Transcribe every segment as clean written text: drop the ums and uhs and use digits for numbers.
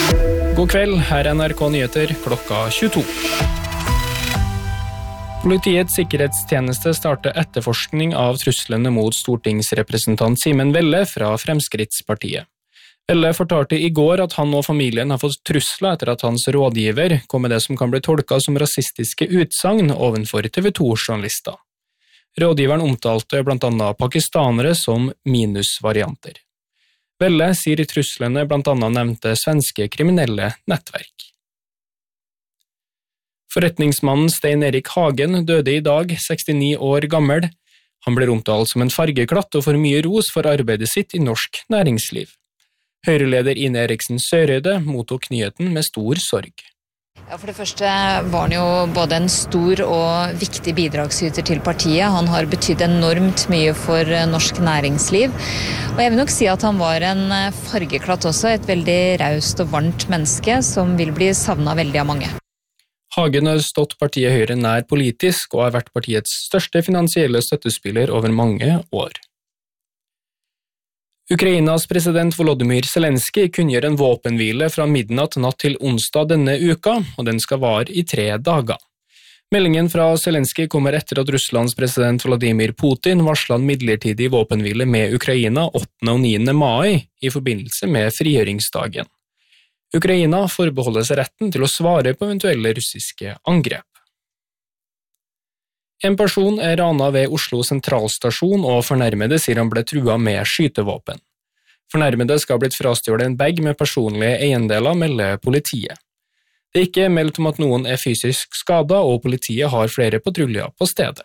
God kveld, her NRK Nyheter klokka 22. Politiets sikkerhetstjeneste starter etterforskning av truslene mot stortingsrepresentant Simen Velle fra Fremskrittspartiet. Velle fortalte i går at han og familien har fått trusler etter at hans rådgiver kom med det som kan bli tolket som rasistiske utsagn ovenfor TV 2-journalister. Rådgiveren omtalte blant annet pakistanere som minusvarianter. Velle sier truslene blant annet nevnte svenske kriminelle nettverk. Forretningsmannen Stein Erik Hagen døde i dag, 69 år gammel. Han blir omtalt som en fargeklatt og får mye ros for arbeidet sitt i norsk næringsliv. Høyreleder Ine Eriksen Søreide mottok nyheten med stor sorg. Ja, for det første var han jo både en stor og viktig bidragsyter til partiet. Han har betydd enormt mye for norsk næringsliv. Og jeg vil nok si at han var en fargeklatt også, et veldig raust og varmt menneske som vil bli savnet veldig av mange. Hagen har stått partiet Høyre nær politisk og har vært partiets største finansielle støttespiller over mange år. Ukrainas president Volodymyr Zelenskyj kunngjør en våpenhvile fra midnatt natt til onsdag denne uka, og den skal vare i 3 dager. Meldingen fra Zelenskyj kommer etter at Russlands president Vladimir Putin varslet en midlertidig våpenhvile med Ukraina 8. og 9. mai i forbindelse med frigjøringsdagen. Ukraina forbeholder seg retten til å svare på eventuelle russiske angrep. En person er ranet ved Oslo sentralstasjon, og fornærmede sier han ble truet med skytevåpen. Fornærmede skal ha blitt frastjålet en bag med personlige eiendeler, melder politiet. Det er ikke meldt om at noen er fysisk skadet, og politiet har flere patruljer på stedet.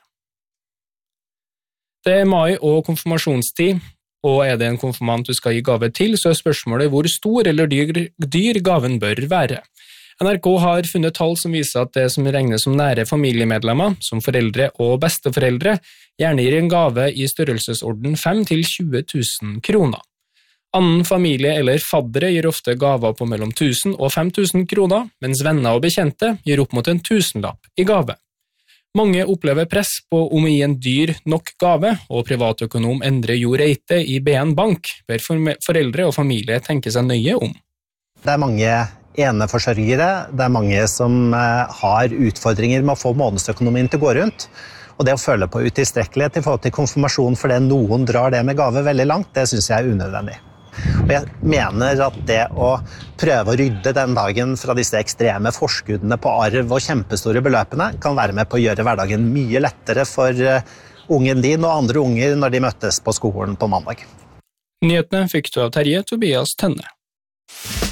Det er mai og konfirmasjonstid, og er det en konfirmant du skal gi gave til, så er spørsmålet hvor stor eller dyr gaven bør være. NRK har funnet tall som viser at det som regnes som nære familiemedlemmer, som foreldre og besteforeldre, gjerne gir en gave i størrelsesorden 5 til 20 000 kroner. Annen familie eller faddere gir ofte gaver på mellom 1000 og 5000 kroner, mens venner og bekjente gir opp mot en 1000-lapp i gave. Mange opplever press på om å gi en dyr nok gave, og privatøkonom Endre Jo Reite i BN Bank ber foreldre og familie tenke seg nøye om. Det er mange eneforsørgere, det er mange som har utfordringer med å få månedsøkonomien til å gå rundt. Og det å føle på utilstrekkelighet i forhold til konfirmasjon fordi noen drar det med gave veldig langt, det synes jeg er unødvendig. Og jeg mener at det å prøve å rydde den dagen fra disse ekstreme forskuddene på arv og kjempestore beløpene kan være med på å gjøre hverdagen mye lettere for ungen din og andre unger når de møtes på skolen på mandag. Nyhetene fikk du av Terje Tobias Tenne.